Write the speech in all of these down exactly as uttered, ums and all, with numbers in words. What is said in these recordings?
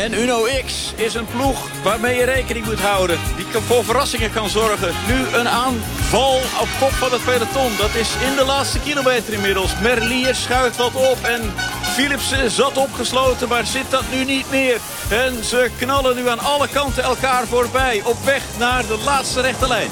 En Uno X is een ploeg waarmee je rekening moet houden. Die voor verrassingen kan zorgen. Nu een aanval op kop van het peloton. Dat is in de laatste kilometer inmiddels. Merlier schuift wat op en Philipsen zat opgesloten, maar zit dat nu niet meer. En ze knallen nu aan alle kanten elkaar voorbij. Op weg naar de laatste rechte lijn.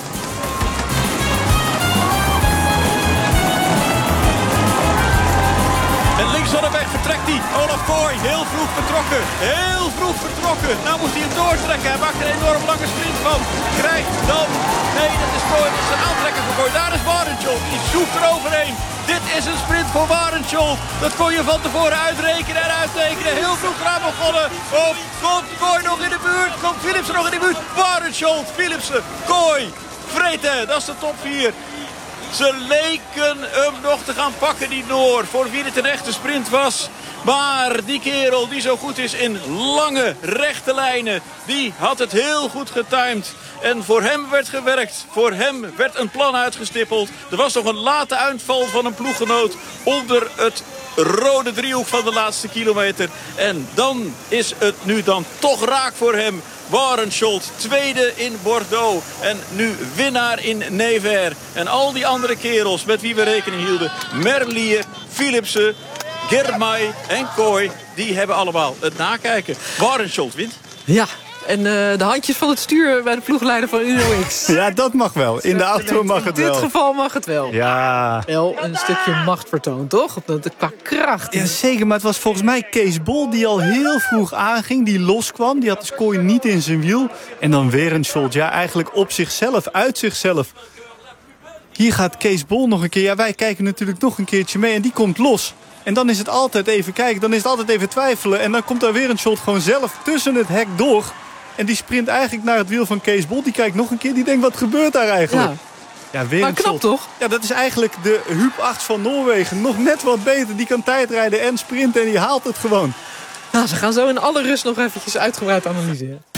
En links van de weg vertrekt hij. Olaf Kooi, heel vroeg vertrokken. Heel vroeg vertrokken. Nou moet hij hem doortrekken. Hij maakt er een enorm lange sprint van. Krijgt dan... Nee, dat is Kooi. Dat is een aantrekker voor Kooi. Daar is Warentjold. Die zoekt er overheen. Dit is een sprint voor Warentjold. Dat kon je van tevoren uitrekenen en uittekenen. Heel vroeg eraan begonnen. Of komt Kooi nog in de buurt? Komt Philipsen nog in de buurt? Warentjold, Philipsen, Kooi, Vreten. Dat is de top vier. Ze leken hem nog te gaan pakken, die Noor, voor wie het een echte sprint was. Maar die kerel die zo goed is in lange rechte lijnen, die had het heel goed getimed. En voor hem werd gewerkt. Voor hem werd een plan uitgestippeld. Er was nog een late uitval van een ploeggenoot onder het rode driehoek van de laatste kilometer. En dan is het nu dan toch raak voor hem. Warentjold, tweede in Bordeaux. En nu winnaar in Nevers. En al die andere kerels met wie we rekening hielden. Merlier, Philipsen, Girmay en Kooi. Die hebben allemaal het nakijken. Warentjold wint. Ja. En uh, de handjes van het stuur bij de ploegleider van Uno X. Ja, dat mag wel. In de auto mag het wel. In dit geval mag het wel. Ja. Wel een stukje macht vertoond, toch? Qua kracht. Ja, zeker. Maar het was volgens mij Kees Bol die al heel vroeg aanging. Die loskwam. Die had de Kooi niet in zijn wiel. En dan weer een shot. Ja, eigenlijk op zichzelf. Uit zichzelf. Hier gaat Kees Bol nog een keer. Ja, wij kijken natuurlijk nog een keertje mee. En die komt los. En dan is het altijd even kijken. Dan is het altijd even twijfelen. En dan komt er weer een shot gewoon zelf tussen het hek door. En die sprint eigenlijk naar het wiel van Kees Bol. Die kijkt nog een keer. Die denkt, wat gebeurt daar eigenlijk? Ja, ja weer maar een knap shot. toch? Ja, dat is eigenlijk de Huub acht van Noorwegen. Nog net wat beter. Die kan tijdrijden en sprinten. En die haalt het gewoon. Nou, ze gaan zo in alle rust nog eventjes uitgebreid analyseren.